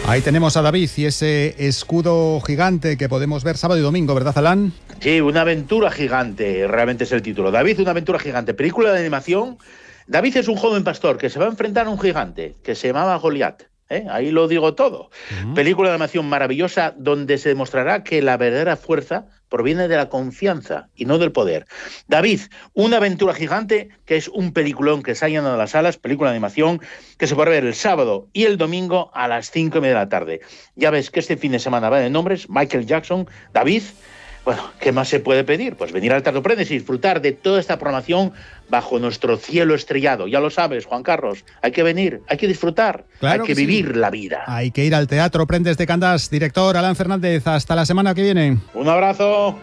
Ahí tenemos a David y ese escudo gigante que podemos ver sábado y domingo, ¿verdad, Alan? Sí, una aventura gigante, realmente es el título. David, una aventura gigante, película de animación. David es un joven pastor que se va a enfrentar a un gigante que se llamaba Goliat. Ahí lo digo todo. Película de animación maravillosa donde se demostrará que la verdadera fuerza proviene de la confianza y no del poder. David, una aventura gigante, que es un peliculón que se ha llenado las salas, película de animación, que se podrá ver el sábado y el domingo a las 5:30 de la tarde. Ya ves que este fin de semana va de nombres, Michael Jackson, David. Bueno, ¿qué más se puede pedir? Pues venir al Teatro Prendes y disfrutar de toda esta programación bajo nuestro cielo estrellado. Ya lo sabes, Juan Carlos, hay que venir, hay que disfrutar, claro, hay que vivir la vida. Hay que ir al Teatro Prendes de Candás. Director Alan Fernández, hasta la semana que viene. Un abrazo.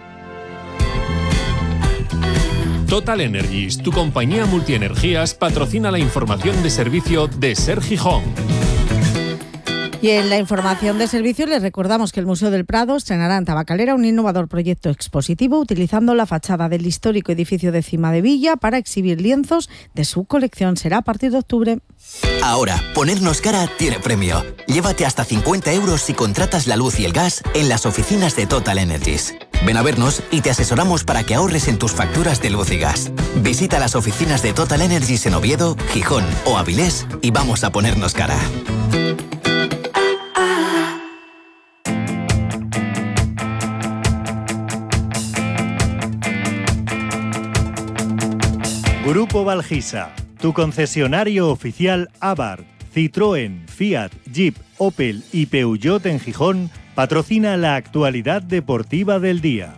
Total Energies, tu compañía multienergías, patrocina la información de servicio de Ser Gijón. Y en la información de servicios les recordamos que el Museo del Prado estrenará en Tabacalera un innovador proyecto expositivo utilizando la fachada del histórico edificio de Cima de Villa para exhibir lienzos de su colección. Será a partir de octubre. Ahora, ponernos cara tiene premio. Llévate hasta 50 euros si contratas la luz y el gas en las oficinas de Total Energies. Ven a vernos y te asesoramos para que ahorres en tus facturas de luz y gas. Visita las oficinas de Total Energies en Oviedo, Gijón o Avilés y vamos a ponernos cara. Grupo Valgisa, tu concesionario oficial Abarth, Citroën, Fiat, Jeep, Opel y Peugeot en Gijón, patrocina la actualidad deportiva del día.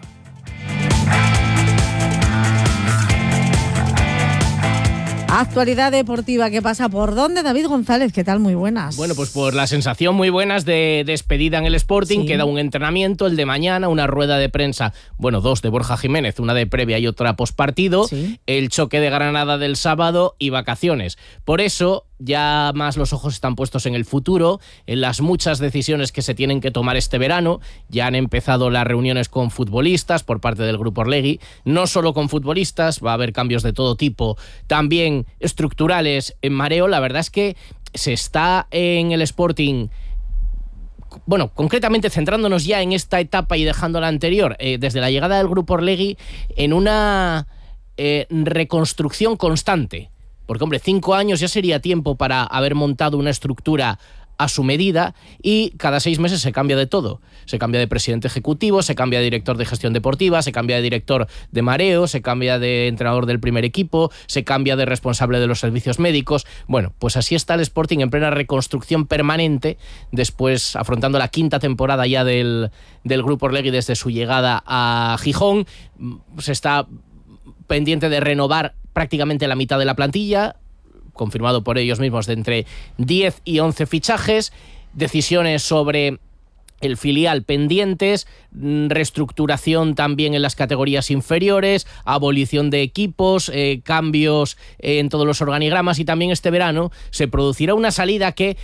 Actualidad deportiva que pasa por dónde, David González, ¿qué tal? Muy buenas. Bueno, pues por la sensación muy buenas de despedida en el Sporting, queda un entrenamiento, el de mañana, una rueda de prensa, bueno, dos de Borja Jiménez, una de previa y otra postpartido, el choque de Granada del sábado y vacaciones. Por eso ya más los ojos están puestos en el futuro, en las muchas decisiones que se tienen que tomar este verano. Ya han empezado las reuniones con futbolistas por parte del Grupo Orlegui, no solo con futbolistas, va a haber cambios de todo tipo, también estructurales en Mareo. La verdad es que se está en el Sporting, bueno, concretamente centrándonos ya en esta etapa y dejando la anterior, desde la llegada del Grupo Orlegui, en una reconstrucción constante. Porque, hombre, 5 años ya sería tiempo para haber montado una estructura a su medida y cada 6 meses se cambia de todo. Se cambia de presidente ejecutivo, se cambia de director de gestión deportiva, se cambia de director de Mareo, se cambia de entrenador del primer equipo, se cambia de responsable de los servicios médicos. Bueno, pues así está el Sporting en plena reconstrucción permanente, después afrontando la 5ª temporada ya del Grupo Orlegui desde su llegada a Gijón. Se está pendiente de renovar prácticamente la mitad de la plantilla, confirmado por ellos mismos, de entre 10 y 11 fichajes, decisiones sobre el filial pendientes, reestructuración también en las categorías inferiores, abolición de equipos, cambios en todos los organigramas, y también este verano se producirá una salida que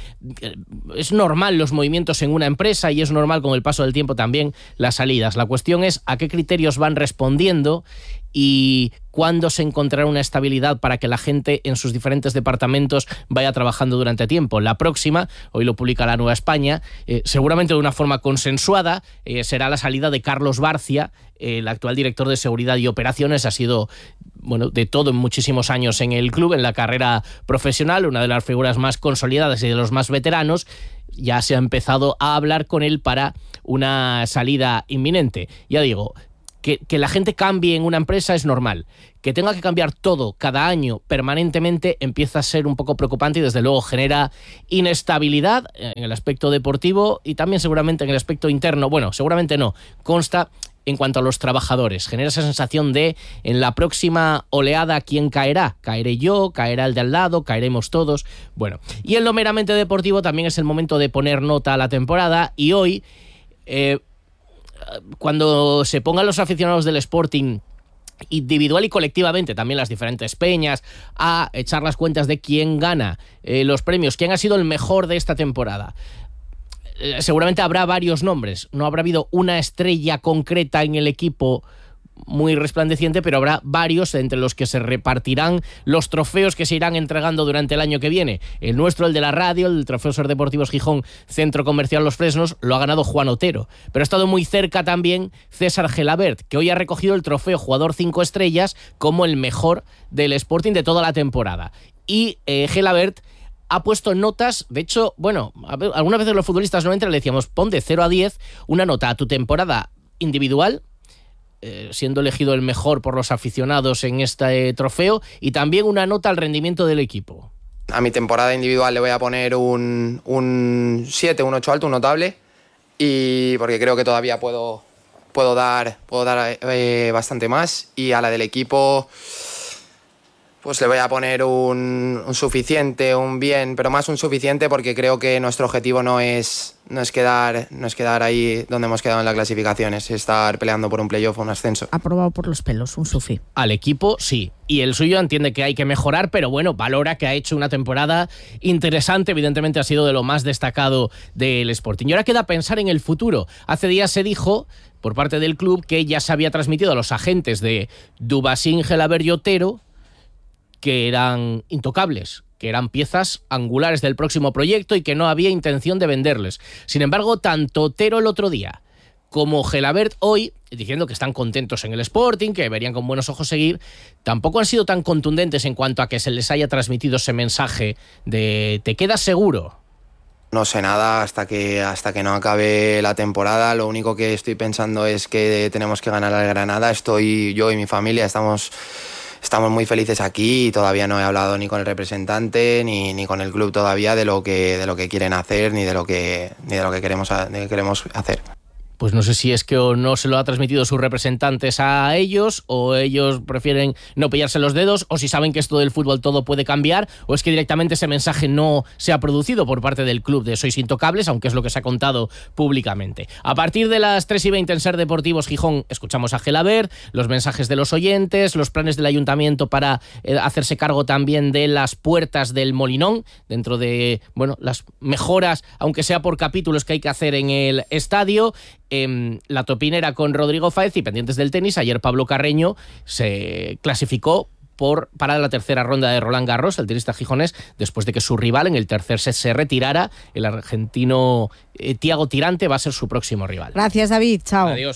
es normal los movimientos en una empresa y es normal con el paso del tiempo también las salidas. La cuestión es a qué criterios van respondiendo y cuándo se encontrará una estabilidad para que la gente en sus diferentes departamentos vaya trabajando durante tiempo. La próxima, hoy lo publica La Nueva España, seguramente de una forma consensuada, será la salida de Carlos Barcia, el actual director de Seguridad y Operaciones. Ha sido, bueno, de todo en muchísimos años en el club, en la carrera profesional, una de las figuras más consolidadas y de los más veteranos. Ya se ha empezado a hablar con él para una salida inminente. Ya digo, que la gente cambie en una empresa es normal. Que tenga que cambiar todo cada año permanentemente empieza a ser un poco preocupante y desde luego genera inestabilidad en el aspecto deportivo y también seguramente en el aspecto interno. Bueno, seguramente no, consta en cuanto a los trabajadores. Genera esa sensación de en la próxima oleada ¿quién caerá? ¿Caeré yo? ¿Caerá el de al lado? ¿Caeremos todos? Bueno, y en lo meramente deportivo también es el momento de poner nota a la temporada y hoy cuando se pongan los aficionados del Sporting individual y colectivamente, también las diferentes peñas, a echar las cuentas de quién gana los premios, quién ha sido el mejor de esta temporada, seguramente habrá varios nombres. No habrá habido una estrella concreta en el equipo muy resplandeciente, pero habrá varios entre los que se repartirán los trofeos que se irán entregando durante el año que viene. El nuestro, el de la radio, el Trofeo Ser Deportivos Gijón, Centro Comercial Los Fresnos, lo ha ganado Juan Otero. Pero ha estado muy cerca también César Gelabert, que hoy ha recogido el trofeo Jugador 5 Estrellas como el mejor del Sporting de toda la temporada. Y Gelabert ha puesto notas, de hecho, bueno, algunas veces los futbolistas no entran, le decíamos, pon de 0 a 10 una nota a tu temporada individual, siendo elegido el mejor por los aficionados en este trofeo, y también una nota al rendimiento del equipo. A mi temporada individual le voy a poner un 7, un 8 alto, un notable, y porque creo que todavía puedo dar bastante más. Y a la del equipo, pues le voy a poner un suficiente, un bien, pero más un suficiente, porque creo que nuestro objetivo no es quedar ahí donde hemos quedado en la clasificación, es estar peleando por un playoff o un ascenso. Aprobado por los pelos, un sufi. Al equipo sí, y el suyo entiende que hay que mejorar, pero bueno, valora que ha hecho una temporada interesante, evidentemente ha sido de lo más destacado del Sporting. Y ahora queda pensar en el futuro. Hace días se dijo por parte del club que ya se había transmitido a los agentes de Dubasín, Gelabert y Otero que eran intocables, que eran piezas angulares del próximo proyecto y que no había intención de venderles. Sin embargo, tanto Otero el otro día como Gelabert hoy, diciendo que están contentos en el Sporting, que verían con buenos ojos seguir, tampoco han sido tan contundentes en cuanto a que se les haya transmitido ese mensaje de ¿te quedas seguro? No sé nada hasta que no acabe la temporada. Lo único que estoy pensando es que tenemos que ganar al Granada. Yo y mi familia estamos muy felices aquí y todavía no he hablado ni con el representante ni con el club todavía de lo que quieren hacer ni de lo que queremos hacer. Pues no sé si es que o no se lo ha transmitido sus representantes a ellos, o ellos prefieren no pillarse los dedos, o si saben que esto del fútbol todo puede cambiar, o es que directamente ese mensaje no se ha producido por parte del club de sois intocables, aunque es lo que se ha contado públicamente. A partir de las 3:20 en Ser Deportivos Gijón escuchamos a Gelabert, los mensajes de los oyentes, los planes del ayuntamiento para hacerse cargo también de las puertas del Molinón, dentro de las mejoras, aunque sea por capítulos, que hay que hacer en el estadio. La topinera con Rodrigo Fáez, y pendientes del tenis, ayer Pablo Carreño se clasificó para la tercera ronda de Roland Garros, el tenista gijonés, después de que su rival en el tercer set se retirara. El argentino Thiago Tirante va a ser su próximo rival. Gracias, David. Chao. Adiós.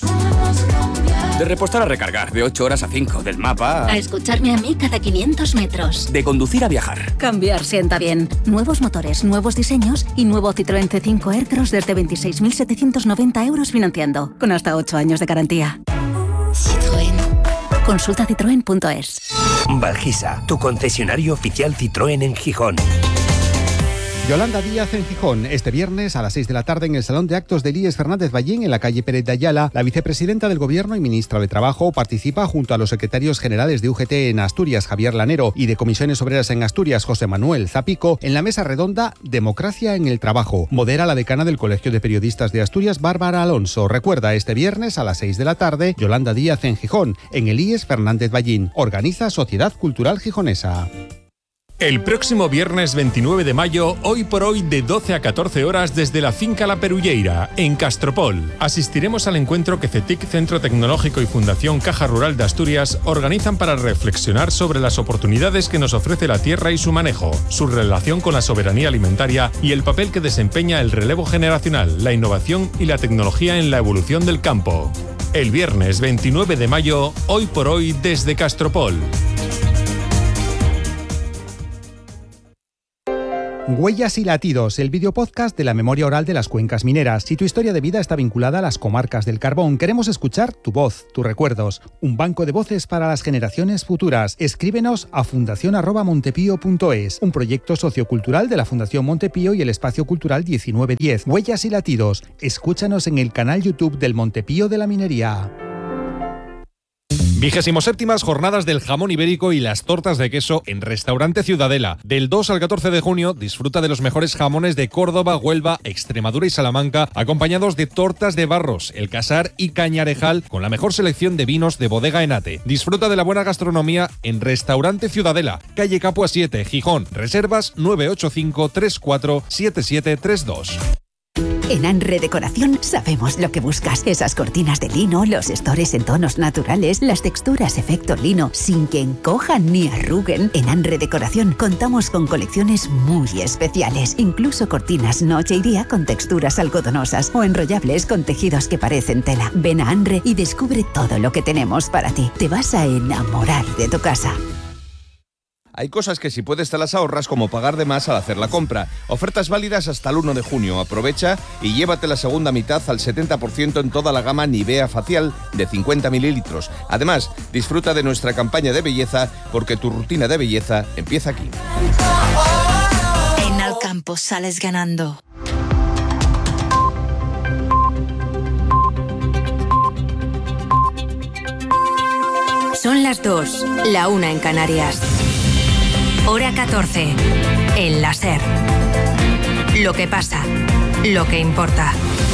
De repostar a recargar, de 8 horas a 5, del mapa a escucharme a mí cada 500 metros. De conducir a viajar. Cambiar sienta bien. Nuevos motores, nuevos diseños y nuevo Citroën C5 Aircross desde 26.790 euros financiando, con hasta 8 años de garantía. Citroën. Consulta citroen.es. Valgisa, tu concesionario oficial Citroën en Gijón. Yolanda Díaz en Gijón. Este viernes a las 6 de la tarde en el Salón de Actos del IES Fernández Ballín, en la calle Pérez de Ayala, la vicepresidenta del Gobierno y ministra de Trabajo participa junto a los secretarios generales de UGT en Asturias, Javier Lanero, y de Comisiones Obreras en Asturias, José Manuel Zapico, en la mesa redonda Democracia en el Trabajo. Modera la decana del Colegio de Periodistas de Asturias, Bárbara Alonso. Recuerda, este viernes a las 6 de la tarde, Yolanda Díaz en Gijón, en el IES Fernández Ballín. Organiza Sociedad Cultural Gijonesa. El próximo viernes 29 de mayo, hoy por hoy, de 12 a 14 horas, desde la Finca La Perulleira, en Castropol. Asistiremos al encuentro que CETIC, Centro Tecnológico y Fundación Caja Rural de Asturias organizan para reflexionar sobre las oportunidades que nos ofrece la tierra y su manejo, su relación con la soberanía alimentaria y el papel que desempeña el relevo generacional, la innovación y la tecnología en la evolución del campo. El viernes 29 de mayo, hoy por hoy, desde Castropol. Huellas y latidos, el videopodcast de la memoria oral de las cuencas mineras. Si tu historia de vida está vinculada a las comarcas del carbón, queremos escuchar tu voz, tus recuerdos. Un banco de voces para las generaciones futuras. Escríbenos a fundacion@montepío.es, un proyecto sociocultural de la Fundación Montepío y el Espacio Cultural 1910. Huellas y latidos. Escúchanos en el canal YouTube del Montepío de la Minería. 27ª Jornadas del Jamón Ibérico y las Tortas de Queso en Restaurante Ciudadela. Del 2 al 14 de junio disfruta de los mejores jamones de Córdoba, Huelva, Extremadura y Salamanca, acompañados de tortas de Barros, El Casar y Cañarejal, con la mejor selección de vinos de Bodega Enate. Disfruta de la buena gastronomía en Restaurante Ciudadela, calle Capua 7, Gijón. Reservas 985 34 7732. En Anre Decoración sabemos lo que buscas. Esas cortinas de lino, los estores en tonos naturales, las texturas efecto lino, sin que encojan ni arruguen. En Anre Decoración contamos con colecciones muy especiales. Incluso cortinas noche y día con texturas algodonosas o enrollables con tejidos que parecen tela. Ven a Anre y descubre todo lo que tenemos para ti. Te vas a enamorar de tu casa. Hay cosas que si puedes te las ahorras, como pagar de más al hacer la compra. Ofertas válidas hasta el 1 de junio. Aprovecha y llévate la segunda mitad al 70% en toda la gama Nivea Facial de 50 mililitros. Además, disfruta de nuestra campaña de belleza, porque tu rutina de belleza empieza aquí. En Alcampo sales ganando. Son las 2, la 1 en Canarias. Hora 14, en la SER. Lo que pasa, lo que importa.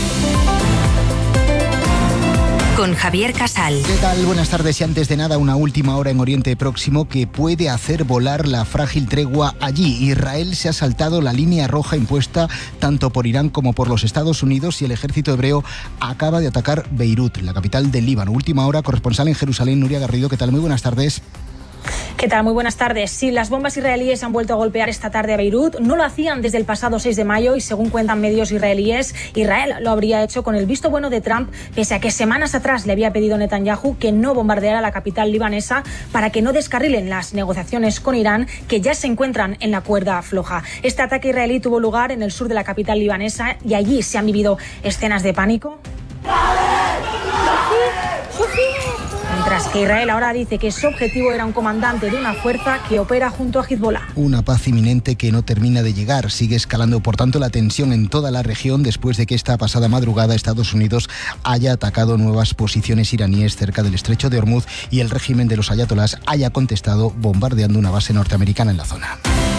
Con Javier Casal. ¿Qué tal? Buenas tardes. Y antes de nada, una última hora en Oriente Próximo que puede hacer volar la frágil tregua allí. Israel se ha saltado la línea roja impuesta tanto por Irán como por los Estados Unidos y el ejército hebreo acaba de atacar Beirut, la capital del Líbano. Última hora, corresponsal en Jerusalén, Nuria Garrido. ¿Qué tal? Muy buenas tardes. ¿Qué tal? Muy buenas tardes. Sí, las bombas israelíes han vuelto a golpear esta tarde a Beirut. No lo hacían desde el pasado 6 de mayo y, según cuentan medios israelíes, Israel lo habría hecho con el visto bueno de Trump, pese a que semanas atrás le había pedido Netanyahu que no bombardeara la capital libanesa para que no descarrilen las negociaciones con Irán, que ya se encuentran en la cuerda floja. Este ataque israelí tuvo lugar en el sur de la capital libanesa y allí se han vivido escenas de pánico. Mientras que Israel ahora dice que su objetivo era un comandante de una fuerza que opera junto a Hezbollah. Una paz inminente que no termina de llegar. Sigue escalando, por tanto, la tensión en toda la región después de que esta pasada madrugada Estados Unidos haya atacado nuevas posiciones iraníes cerca del estrecho de Hormuz y el régimen de los ayatolás haya contestado bombardeando una base norteamericana en la zona.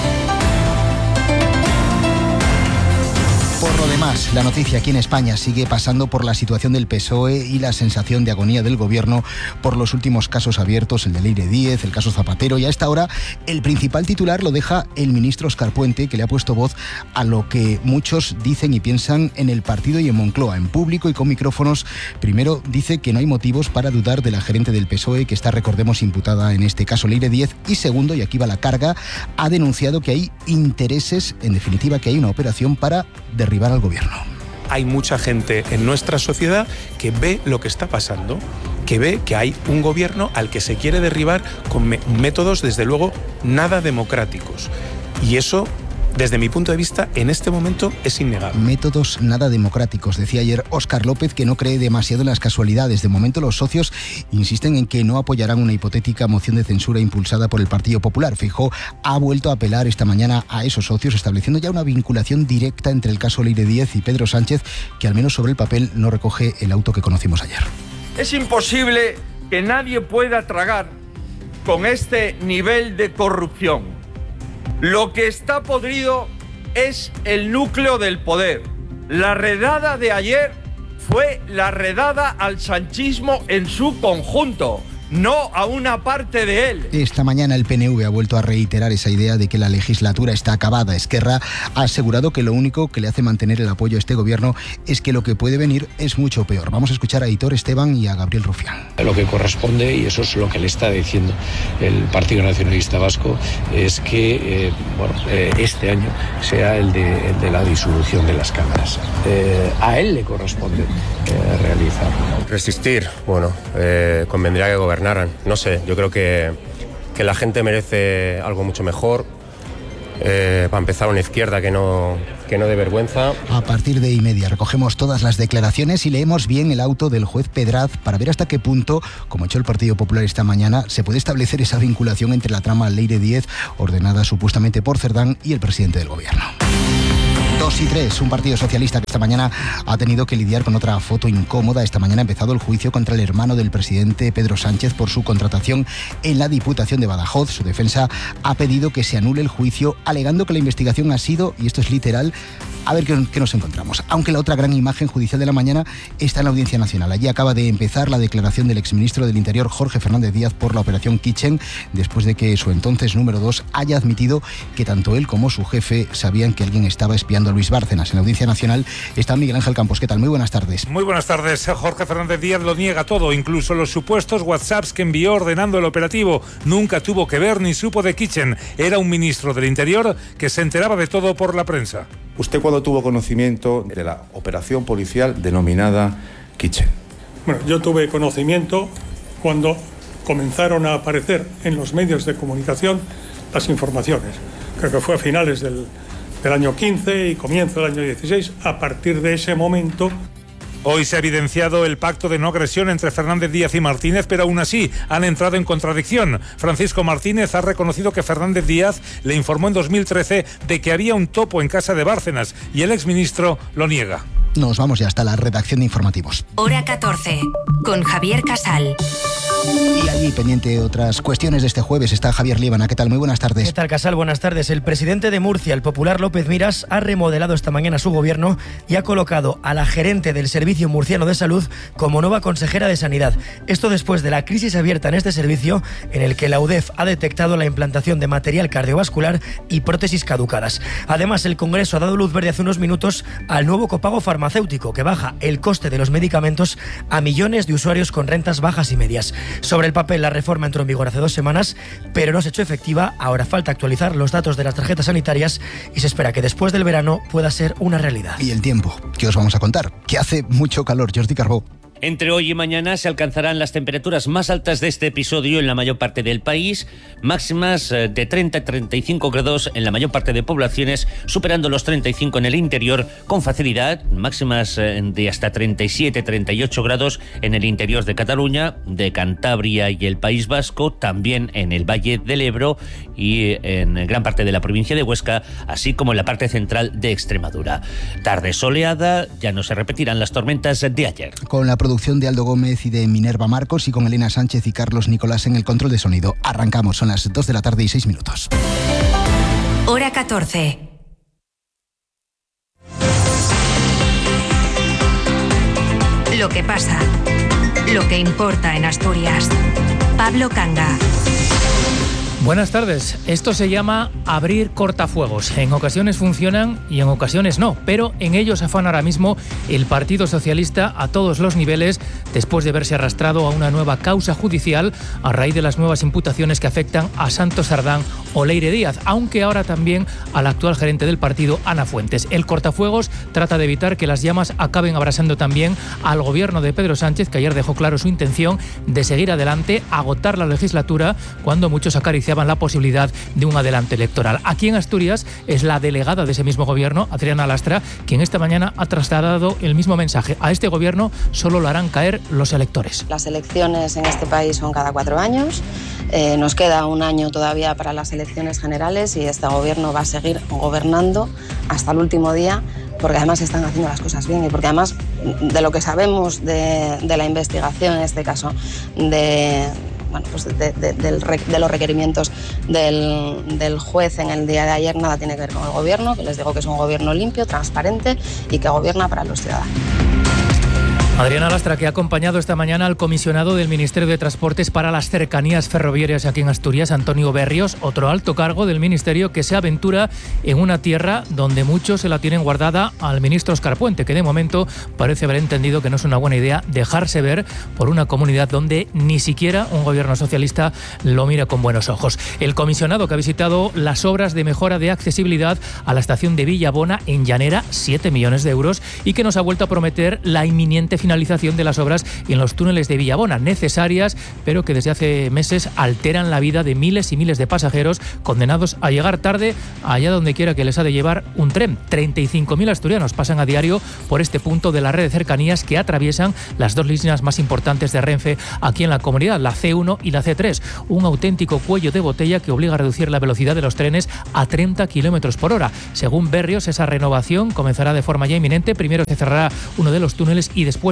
Por lo demás, la noticia aquí en España sigue pasando por la situación del PSOE y la sensación de agonía del gobierno por los últimos casos abiertos, el de Leire Díez, el caso Zapatero, y a esta hora el principal titular lo deja el ministro Óscar Puente, que le ha puesto voz a lo que muchos dicen y piensan en el partido y en Moncloa, en público y con micrófonos. Primero dice que no hay motivos para dudar de la gerente del PSOE, que está, recordemos, imputada en este caso Leire Díez, y segundo, y aquí va la carga, ha denunciado que hay intereses, en definitiva que hay una operación para derribar al gobierno. Hay mucha gente en nuestra sociedad que ve lo que está pasando, que ve que hay un gobierno al que se quiere derribar con métodos, desde luego, nada democráticos. Y eso, desde mi punto de vista, en este momento es innegable. Métodos nada democráticos, decía ayer Óscar López, que no cree demasiado en las casualidades. De momento los socios insisten en que no apoyarán una hipotética moción de censura impulsada por el Partido Popular. Feijóo ha vuelto a apelar esta mañana a esos socios, estableciendo ya una vinculación directa entre el caso Leire Díez y Pedro Sánchez, que al menos sobre el papel no recoge el auto que conocimos ayer. Es imposible que nadie pueda tragar con este nivel de corrupción. Lo que está podrido es el núcleo del poder. La redada de ayer fue la redada al sanchismo en su conjunto, no a una parte de él. Esta mañana el PNV ha vuelto a reiterar esa idea de que la legislatura está acabada. Esquerra ha asegurado que lo único que le hace mantener el apoyo a este gobierno es que lo que puede venir es mucho peor. Vamos a escuchar a Aitor Esteban y a Gabriel Rufián. Lo que corresponde, y eso es lo que le está diciendo el Partido Nacionalista Vasco, es que este año sea el de la disolución de las cámaras. A él le corresponde realizarlo. Resistir, convendría que gobernaran. No sé, yo creo que la gente merece algo mucho mejor. Para empezar, una izquierda que no dé vergüenza. A partir de 1:30 recogemos todas las declaraciones y leemos bien el auto del juez Pedraz para ver hasta qué punto, como ha hecho el Partido Popular esta mañana, se puede establecer esa vinculación entre la trama Leire Díez, ordenada supuestamente por Cerdán, y el presidente del gobierno. 2 y 3, un partido socialista que esta mañana ha tenido que lidiar con otra foto incómoda. Esta mañana ha empezado el juicio contra el hermano del presidente Pedro Sánchez por su contratación en la Diputación de Badajoz. Su defensa ha pedido que se anule el juicio, alegando que la investigación ha sido, y esto es literal, A ver qué nos encontramos. Aunque la otra gran imagen judicial de la mañana está en la Audiencia Nacional. Allí acaba de empezar la declaración del exministro del Interior, Jorge Fernández Díaz, por la operación Kitchen, después de que su entonces número 2 haya admitido que tanto él como su jefe sabían que alguien estaba espiando a Luis Bárcenas. En la Audiencia Nacional está Miguel Ángel Campos. ¿Qué tal? Muy buenas tardes. Muy buenas tardes. Jorge Fernández Díaz lo niega todo, incluso los supuestos WhatsApps que envió ordenando el operativo. Nunca tuvo que ver ni supo de Kitchen. Era un ministro del Interior que se enteraba de todo por la prensa. ¿Usted cuándo tuvo conocimiento de la operación policial denominada Kitchen? Bueno, yo tuve conocimiento cuando comenzaron a aparecer en los medios de comunicación las informaciones. Creo que fue a finales del año 15 y comienzo del año 16. A partir de ese momento... Hoy se ha evidenciado el pacto de no agresión entre Fernández Díaz y Martínez, pero aún así han entrado en contradicción. Francisco Martínez ha reconocido que Fernández Díaz le informó en 2013 de que había un topo en casa de Bárcenas y el exministro lo niega. Nos vamos ya hasta la redacción de informativos. Hora 14, con Javier Casal. Y allí, pendiente de otras cuestiones de este jueves, está Javier Líbana. ¿Qué tal? Muy buenas tardes. ¿Qué tal, Casal? Buenas tardes. El presidente de Murcia, el popular López Miras, ha remodelado esta mañana su gobierno y ha colocado a la gerente del Servicio Murciano de Salud como nueva consejera de Sanidad. Esto después de la crisis abierta en este servicio, en el que la UDEF ha detectado la implantación de material cardiovascular y prótesis caducadas. Además, el Congreso ha dado luz verde hace unos minutos al nuevo copago farmacéutico, que baja el coste de los medicamentos a millones de usuarios con rentas bajas y medias. Sobre el papel, la reforma entró en vigor hace 2 semanas, pero no se ha hecho efectiva. Ahora falta actualizar los datos de las tarjetas sanitarias y se espera que después del verano pueda ser una realidad. Y el tiempo, ¿qué os vamos a contar? Que hace mucho calor. Jordi Carbó. Entre hoy y mañana se alcanzarán las temperaturas más altas de este episodio en la mayor parte del país, máximas de 30 a 35 grados en la mayor parte de poblaciones, superando los 35 en el interior con facilidad, máximas de hasta 37, 38 grados en el interior de Cataluña, de Cantabria y el País Vasco, también en el Valle del Ebro y en gran parte de la provincia de Huesca, así como en la parte central de Extremadura. Tarde soleada, ya no se repetirán las tormentas de ayer. Con la producción de Aldo Gómez y de Minerva Marcos y con Elena Sánchez y Carlos Nicolás en el control de sonido. Arrancamos, son las 2 de la tarde y 6 minutos. Hora 14. Lo que pasa, lo que importa en Asturias. Pablo Canga. Buenas tardes. Esto se llama abrir cortafuegos. En ocasiones funcionan y en ocasiones no, pero en ello se afana ahora mismo el Partido Socialista a todos los niveles, después de verse arrastrado a una nueva causa judicial a raíz de las nuevas imputaciones que afectan a Santos Sardán o Leire Díaz, aunque ahora también a la actual gerente del partido, Ana Fuentes. El cortafuegos trata de evitar que las llamas acaben abrasando también al gobierno de Pedro Sánchez, que ayer dejó claro su intención de seguir adelante, agotar la legislatura, cuando muchos acariciaban la posibilidad de un adelanto electoral. Aquí en Asturias es la delegada de ese mismo gobierno, Adriana Lastra, quien esta mañana ha trasladado el mismo mensaje. A este gobierno solo lo harán caer los electores. Las elecciones en este país son cada 4 años. Nos queda un año todavía para las elecciones generales y este gobierno va a seguir gobernando hasta el último día, porque además están haciendo las cosas bien y porque además de lo que sabemos de la investigación, en este caso, de los requerimientos del juez en el día de ayer, nada tiene que ver con el gobierno, que les digo que es un gobierno limpio, transparente y que gobierna para los ciudadanos. Adriana Lastra, que ha acompañado esta mañana al comisionado del Ministerio de Transportes para las cercanías ferroviarias aquí en Asturias, Antonio Berrios, otro alto cargo del Ministerio que se aventura en una tierra donde muchos se la tienen guardada al ministro Óscar Puente, que de momento parece haber entendido que no es una buena idea dejarse ver por una comunidad donde ni siquiera un gobierno socialista lo mira con buenos ojos. El comisionado que ha visitado las obras de mejora de accesibilidad a la estación de Villabona en Llanera, 7 millones de euros, y que nos ha vuelto a prometer la inminente finalización de las obras en los túneles de Villabona, necesarias, pero que desde hace meses alteran la vida de miles y miles de pasajeros condenados a llegar tarde allá donde quiera que les ha de llevar un tren. 35.000 asturianos pasan a diario por este punto de la red de cercanías que atraviesan las 2 líneas más importantes de Renfe aquí en la comunidad, la C1 y la C3. Un auténtico cuello de botella que obliga a reducir la velocidad de los trenes a 30 kilómetros por hora. Según Berrios, esa renovación comenzará de forma ya inminente. Primero se cerrará uno de los túneles y después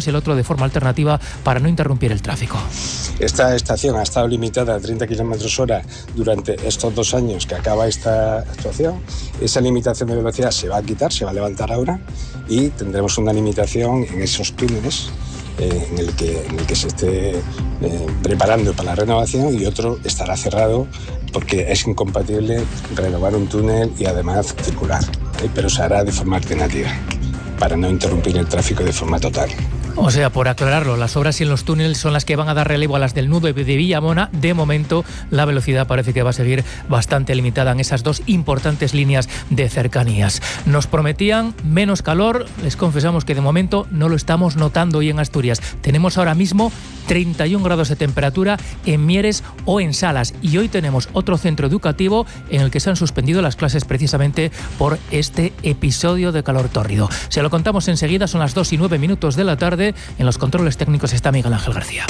eléctricos, el otro de forma alternativa para no interrumpir el tráfico. Esta estación ha estado limitada a 30 km/h durante estos 2 años que acaba esta actuación. Esa limitación de velocidad se va a quitar, se va a levantar ahora y tendremos una limitación en esos túneles en el que se esté preparando para la renovación, y otro estará cerrado porque es incompatible renovar un túnel y además circular, pero se hará de forma alternativa para no interrumpir el tráfico de forma total. O sea, por aclararlo, las obras en los túneles son las que van a dar relevo a las del nudo de Villamona. De momento, la velocidad parece que va a seguir bastante limitada en esas 2 importantes líneas de cercanías. Nos prometían menos calor, les confesamos que de momento no lo estamos notando hoy en Asturias. Tenemos ahora mismo 31 grados de temperatura en Mieres o en Salas, y hoy tenemos otro centro educativo en el que se han suspendido las clases precisamente por este episodio de calor tórrido. Se lo contamos enseguida, son las 2:09 de la tarde. En los controles técnicos está Miguel Ángel García.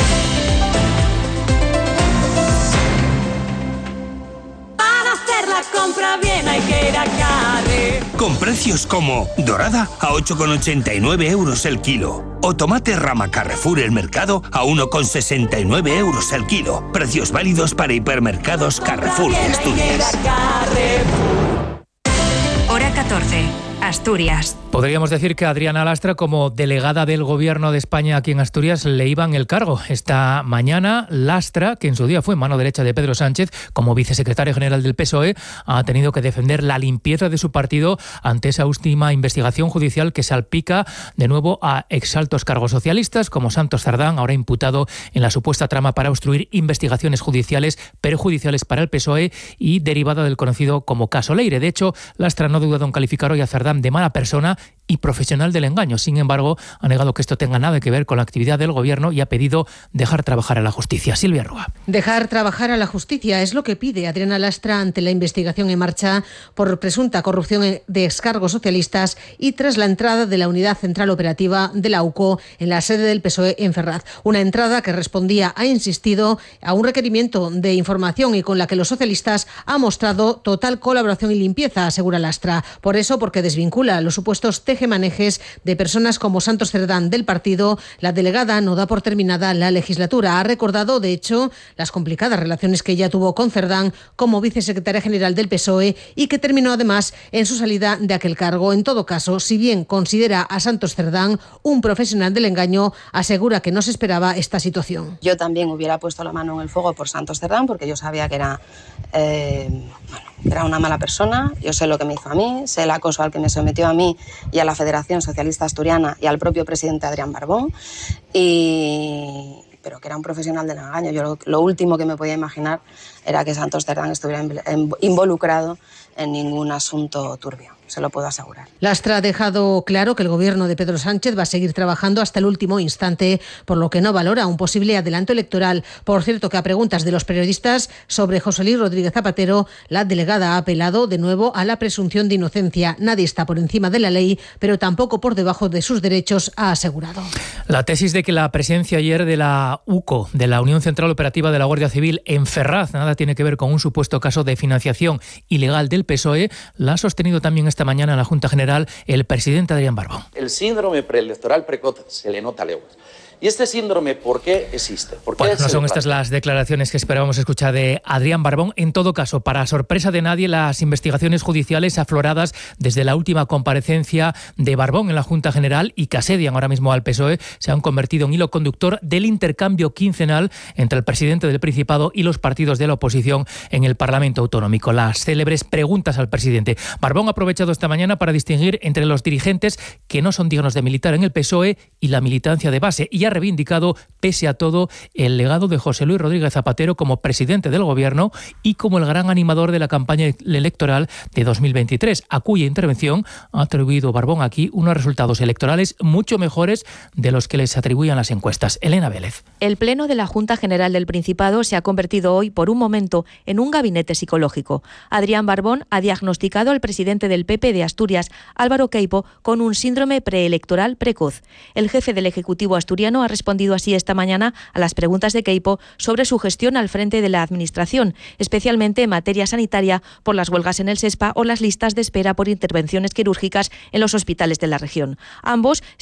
Para hacer la compra bien hay que ir a Carre. Con precios como dorada a 8,89 euros el kilo. O tomate rama Carrefour El Mercado a 1,69 euros el kilo. Precios válidos para hipermercados Carrefour de Asturias. Hora 14. Asturias. Podríamos decir que Adriana Lastra, como delegada del Gobierno de España aquí en Asturias, le iban el cargo. Esta mañana, Lastra, que en su día fue mano derecha de Pedro Sánchez, como vicesecretario general del PSOE, ha tenido que defender la limpieza de su partido ante esa última investigación judicial que salpica de nuevo a exaltos cargos socialistas, como Santos Cerdán, ahora imputado en la supuesta trama para obstruir investigaciones judiciales perjudiciales para el PSOE y derivada del conocido como caso Leire. De hecho, Lastra no ha dudado en calificar hoy a Cerdán de mala persona y profesional del engaño. Sin embargo, ha negado que esto tenga nada que ver con la actividad del Gobierno y ha pedido dejar trabajar a la justicia. Silvia Rúa. Dejar trabajar a la justicia es lo que pide Adriana Lastra ante la investigación en marcha por presunta corrupción de excargos socialistas y tras la entrada de la Unidad Central Operativa de la UCO en la sede del PSOE en Ferraz. Una entrada que respondía, ha insistido, a un requerimiento de información y con la que los socialistas han mostrado total colaboración y limpieza, asegura Lastra. Por eso, porque desvincula los supuestos tejemanejes de personas como Santos Cerdán del partido, la delegada no da por terminada la legislatura. Ha recordado, de hecho, las complicadas relaciones que ella tuvo con Cerdán como vicesecretaria general del PSOE y que terminó además en su salida de aquel cargo. En todo caso, si bien considera a Santos Cerdán un profesional del engaño, asegura que no se esperaba esta situación. Yo también hubiera puesto la mano en el fuego por Santos Cerdán porque yo sabía que era una mala persona. Yo sé lo que me hizo a mí, sé el acoso al que me sometió a mí y a la Federación Socialista Asturiana y al propio presidente Adrián Barbón, pero que era un profesional del engaño. Yo lo último que me podía imaginar era que Santos Cerdán estuviera involucrado en ningún asunto turbio. Se lo puedo asegurar. Lastra ha dejado claro que el Gobierno de Pedro Sánchez va a seguir trabajando hasta el último instante, por lo que no valora un posible adelanto electoral. Por cierto, que a preguntas de los periodistas sobre José Luis Rodríguez Zapatero, la delegada ha apelado de nuevo a la presunción de inocencia. Nadie está por encima de la ley, pero tampoco por debajo de sus derechos, ha asegurado. La tesis de que la presencia ayer de la UCO, de la Unión Central Operativa de la Guardia Civil, en Ferraz, nada tiene que ver con un supuesto caso de financiación ilegal del PSOE, la ha sostenido también esta mañana en la Junta General el presidente Adrián Barbón. El síndrome preelectoral precoz se le nota a leguas. ¿Y este síndrome por qué existe? Bueno, no son estas las declaraciones que esperábamos escuchar de Adrián Barbón. En todo caso, para sorpresa de nadie, las investigaciones judiciales afloradas desde la última comparecencia de Barbón en la Junta General y que asedian ahora mismo al PSOE se han convertido en hilo conductor del intercambio quincenal entre el presidente del Principado y los partidos de la oposición en el Parlamento Autonómico. Las célebres preguntas al presidente. Barbón ha aprovechado esta mañana para distinguir entre los dirigentes que no son dignos de militar en el PSOE y la militancia de base, y ha reivindicado, pese a todo, el legado de José Luis Rodríguez Zapatero como presidente del Gobierno y como el gran animador de la campaña electoral de 2023, a cuya intervención ha atribuido Barbón aquí unos resultados electorales mucho mejores de los que les atribuían las encuestas. Elena Vélez. El Pleno de la Junta General del Principado se ha convertido hoy, por un momento, en un gabinete psicológico. Adrián Barbón ha diagnosticado al presidente del PP de Asturias, Álvaro Queipo, con un síndrome preelectoral precoz. El jefe del Ejecutivo asturiano ha respondido así esta mañana a las preguntas de Queipo sobre su gestión al frente de la Administración, especialmente en materia sanitaria por las huelgas en el SESPA o las listas de espera por intervenciones quirúrgicas en los hospitales de la región. Ambos